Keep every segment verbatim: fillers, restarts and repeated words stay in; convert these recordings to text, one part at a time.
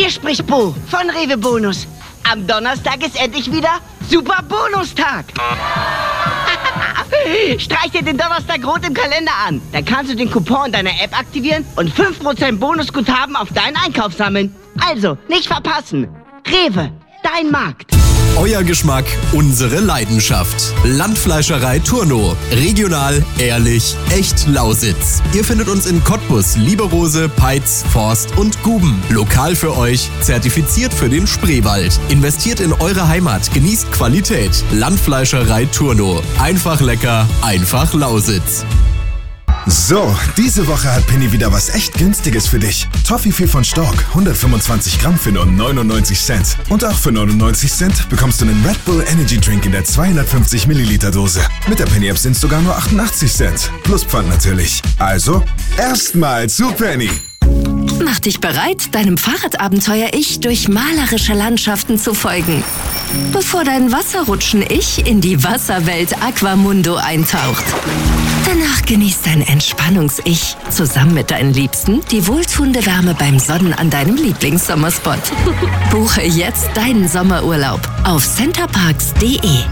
Hier spricht Bo von Rewe Bonus. Am Donnerstag ist endlich wieder Super Bonustag. Streich dir den Donnerstag rot im Kalender an. Dann kannst du den Coupon in deiner App aktivieren und fünf Prozent Bonusguthaben auf deinen Einkauf sammeln. Also, nicht verpassen. Rewe, dein Markt. Euer Geschmack, unsere Leidenschaft. Landfleischerei Turno. Regional, ehrlich, echt Lausitz. Ihr findet uns in Cottbus, Lieberose, Peitz, Forst und Guben. Lokal für euch, zertifiziert für den Spreewald. Investiert in eure Heimat, genießt Qualität. Landfleischerei Turno. Einfach lecker, einfach Lausitz. So, diese Woche hat Penny wieder was echt Günstiges für dich. Toffifee von Stork, hundertfünfundzwanzig Gramm für nur neunundneunzig Cent. Und auch für neunundneunzig Cent bekommst du einen Red Bull Energy Drink in der zweihundertfünfzig Milliliter Dose. Mit der Penny App sind es sogar nur achtundachtzig Cent. Plus Pfand natürlich. Also, erstmal zu Penny. Mach dich bereit, deinem Fahrradabenteuer-Ich durch malerische Landschaften zu folgen. Bevor dein Wasserrutschen-Ich in die Wasserwelt Aquamundo eintaucht. Danach genießt dein Entspannungs-Ich zusammen mit deinen Liebsten die wohltuende Wärme beim Sonnen an deinem Lieblingssommerspot. Buche jetzt deinen Sommerurlaub auf centerparks punkt de.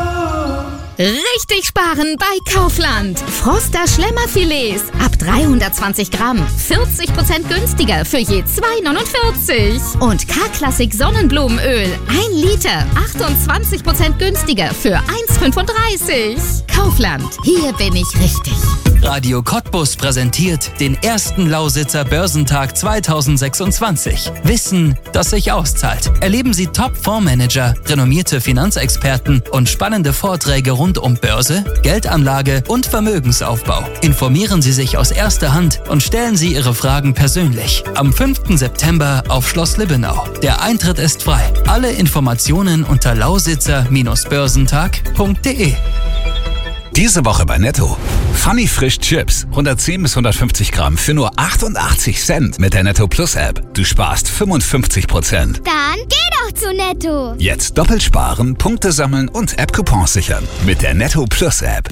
Richtig sparen bei Kaufland. Froster Schlemmerfilets ab dreihundertzwanzig Gramm. vierzig Prozent günstiger für je zwei neunundvierzig. Und K-Klassik Sonnenblumenöl. ein Liter. achtundzwanzig Prozent günstiger für eins fünfunddreißig. Kaufland. Hier bin ich richtig. Radio Cottbus präsentiert den ersten Lausitzer Börsentag zweitausendsechsundzwanzig. Wissen, das sich auszahlt. Erleben Sie Top-Fondsmanager, renommierte Finanzexperten und spannende Vorträge rund um Börse, Geldanlage und Vermögensaufbau. Informieren Sie sich aus erster Hand und stellen Sie Ihre Fragen persönlich. Am fünften September auf Schloss Libbenau. Der Eintritt ist frei. Alle Informationen unter lausitzer Börsentag punkt de. Diese Woche bei Netto. Funny Frisch Chips. hundertzehn bis hundertfünfzig Gramm für nur achtundachtzig Cent mit der Netto Plus App. Du sparst fünfundfünfzig Prozent. Dann geh doch zu Netto. Jetzt doppelt sparen, Punkte sammeln und App-Coupons sichern. Mit der Netto Plus App.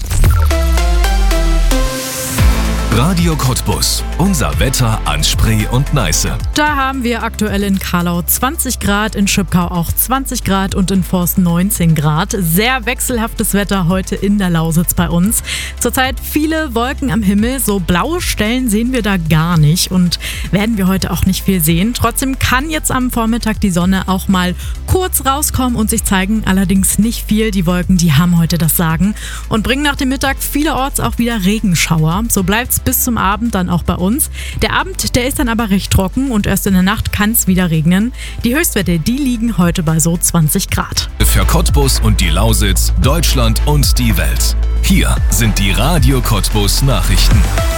Radio Cottbus. Unser Wetter an Spree und Neiße. Da haben wir aktuell in Karlau zwanzig Grad, in Schüppkau auch zwanzig Grad und in Forst neunzehn Grad. Sehr wechselhaftes Wetter heute in der Lausitz bei uns. Zurzeit viele Wolken am Himmel, so blaue Stellen sehen wir da gar nicht und werden wir heute auch nicht viel sehen. Trotzdem kann jetzt am Vormittag die Sonne auch mal kurz rauskommen und sich zeigen, allerdings nicht viel. Die Wolken, die haben heute das Sagen und bringen nach dem Mittag vielerorts auch wieder Regenschauer. So bleibt's bis zum Abend dann auch bei uns. Der Abend, der ist dann aber recht trocken und erst in der Nacht kann es wieder regnen. Die Höchstwerte, die liegen heute bei so zwanzig Grad. Für Cottbus und die Lausitz, Deutschland und die Welt. Hier sind die Radio Cottbus Nachrichten.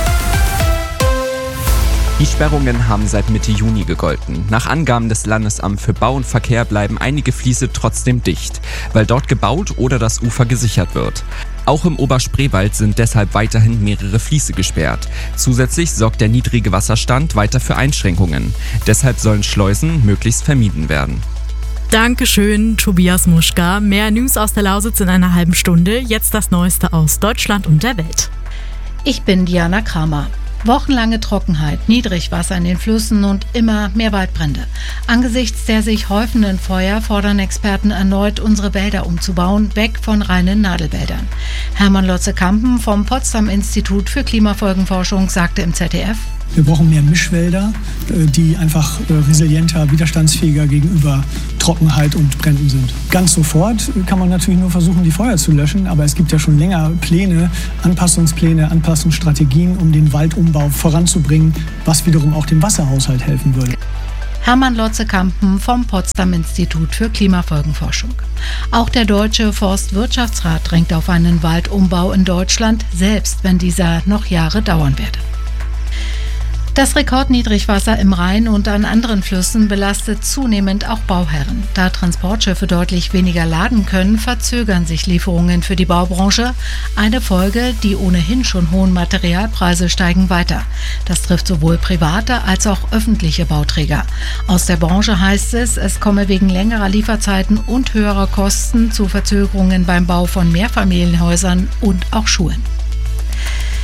Die Sperrungen haben seit Mitte Juni gegolten. Nach Angaben des Landesamts für Bau und Verkehr bleiben einige Fließe trotzdem dicht, weil dort gebaut oder das Ufer gesichert wird. Auch im Oberspreewald sind deshalb weiterhin mehrere Fließe gesperrt. Zusätzlich sorgt der niedrige Wasserstand weiter für Einschränkungen. Deshalb sollen Schleusen möglichst vermieden werden. Dankeschön, Tobias Muschka. Mehr News aus der Lausitz in einer halben Stunde. Jetzt das Neueste aus Deutschland und der Welt. Ich bin Diana Kramer. Wochenlange Trockenheit, Niedrigwasser in den Flüssen und immer mehr Waldbrände. Angesichts der sich häufenden Feuer fordern Experten erneut, unsere Wälder umzubauen, weg von reinen Nadelwäldern. Hermann Lotze-Kampen vom Potsdam-Institut für Klimafolgenforschung sagte im Z D F: Wir brauchen mehr Mischwälder, die einfach resilienter, widerstandsfähiger gegenüber Trockenheit und Bränden sind. Ganz sofort kann man natürlich nur versuchen, die Feuer zu löschen, aber es gibt ja schon länger Pläne, Anpassungspläne, Anpassungsstrategien, um den Waldumbau voranzubringen, was wiederum auch dem Wasserhaushalt helfen würde. Hermann Lotze-Kampen vom Potsdam-Institut für Klimafolgenforschung. Auch der Deutsche Forstwirtschaftsrat drängt auf einen Waldumbau in Deutschland, selbst wenn dieser noch Jahre dauern werde. Das Rekordniedrigwasser im Rhein und an anderen Flüssen belastet zunehmend auch Bauherren. Da Transportschiffe deutlich weniger laden können, verzögern sich Lieferungen für die Baubranche. Eine Folge, die ohnehin schon hohen Materialpreise steigen weiter. Das trifft sowohl private als auch öffentliche Bauträger. Aus der Branche heißt es, es komme wegen längerer Lieferzeiten und höherer Kosten zu Verzögerungen beim Bau von Mehrfamilienhäusern und auch Schulen.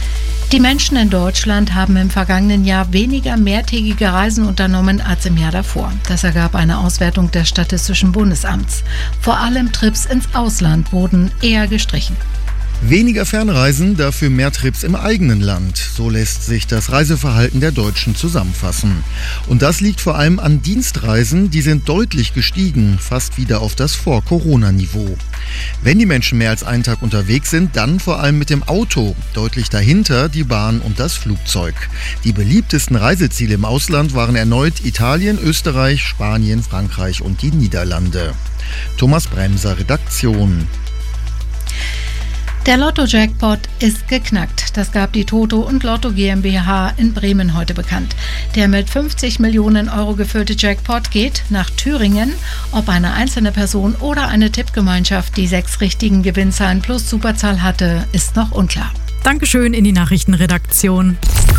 Die Menschen in Deutschland haben im vergangenen Jahr weniger mehrtägige Reisen unternommen als im Jahr davor. Das ergab eine Auswertung des Statistischen Bundesamts. Vor allem Trips ins Ausland wurden eher gestrichen. Weniger Fernreisen, dafür mehr Trips im eigenen Land. So lässt sich das Reiseverhalten der Deutschen zusammenfassen. Und das liegt vor allem an Dienstreisen, die sind deutlich gestiegen, fast wieder auf das Vor-Corona-Niveau. Wenn die Menschen mehr als einen Tag unterwegs sind, dann vor allem mit dem Auto. Deutlich dahinter die Bahn und das Flugzeug. Die beliebtesten Reiseziele im Ausland waren erneut Italien, Österreich, Spanien, Frankreich und die Niederlande. Thomas Bremser, Redaktion. Der Lotto-Jackpot ist geknackt. Das gab die Toto und Lotto GmbH in Bremen heute bekannt. Der mit fünfzig Millionen Euro gefüllte Jackpot geht nach Thüringen. Ob eine einzelne Person oder eine Tippgemeinschaft die sechs richtigen Gewinnzahlen plus Superzahl hatte, ist noch unklar. Dankeschön in die Nachrichtenredaktion.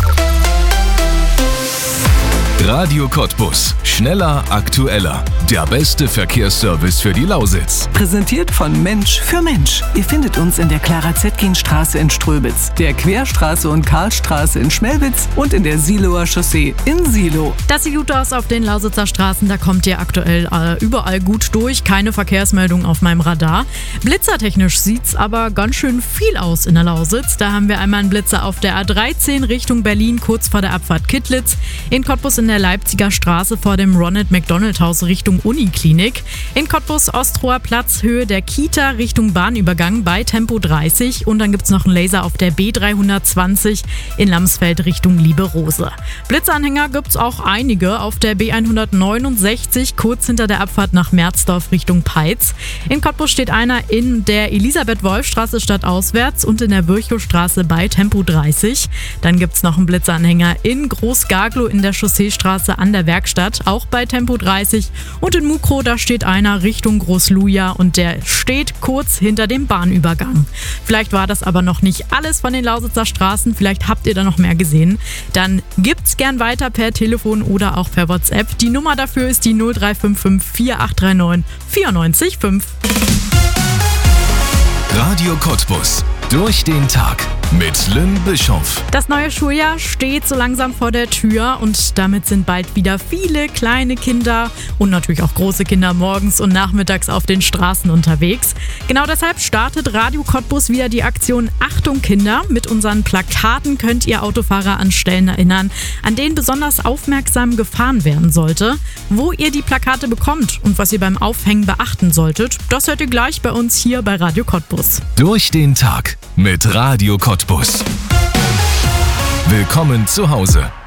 Radio Cottbus. Schneller, aktueller. Der beste Verkehrsservice für die Lausitz. Präsentiert von Mensch für Mensch. Ihr findet uns in der Clara-Zetkin-Straße in Ströbitz, der Querstraße und Karlstraße in Schmelwitz und in der Siloer Chaussee in Silo. Das sieht gut aus auf den Lausitzer Straßen. Da kommt ihr aktuell äh, überall gut durch. Keine Verkehrsmeldung auf meinem Radar. Blitzertechnisch sieht's aber ganz schön viel aus in der Lausitz. Da haben wir einmal einen Blitzer auf der A dreizehn Richtung Berlin, kurz vor der Abfahrt Kittlitz. In Cottbus in der Leipziger Straße vor dem Ronald McDonald Haus Richtung Uniklinik. In Cottbus Ostroher Platz Höhe der Kita Richtung Bahnübergang bei Tempo dreißig. Und dann gibt es noch einen Laser auf der B dreihundertzwanzig in Lamsfeld Richtung Lieberose. Blitzanhänger gibt es auch einige auf der B hundertneunundsechzig kurz hinter der Abfahrt nach Merzdorf Richtung Peitz. In Cottbus steht einer in der Elisabeth-Wolf-Straße stadtauswärts und in der Virchow-Straße bei Tempo dreißig. Dann gibt es noch einen Blitzanhänger in Groß-Garglow in der Chausseestraße an der Werkstatt, auch bei Tempo dreißig. Und in Mukro, da steht einer Richtung Großluja und der steht kurz hinter dem Bahnübergang. Vielleicht war das aber noch nicht alles von den Lausitzer Straßen, vielleicht habt ihr da noch mehr gesehen. Dann gibt's gern weiter per Telefon oder auch per WhatsApp. Die Nummer dafür ist die null drei fünf fünf vier acht drei neun vier neun fünf. Radio Cottbus. Durch den Tag mit Lynn Bischoff. Das neue Schuljahr steht so langsam vor der Tür und damit sind bald wieder viele kleine Kinder und natürlich auch große Kinder morgens und nachmittags auf den Straßen unterwegs. Genau deshalb startet Radio Cottbus wieder die Aktion Achtung Kinder. Mit unseren Plakaten könnt ihr Autofahrer an Stellen erinnern, an denen besonders aufmerksam gefahren werden sollte. Wo ihr die Plakate bekommt und was ihr beim Aufhängen beachten solltet, das hört ihr gleich bei uns hier bei Radio Cottbus. Durch den Tag mit Radio Cottbus. Willkommen zu Hause.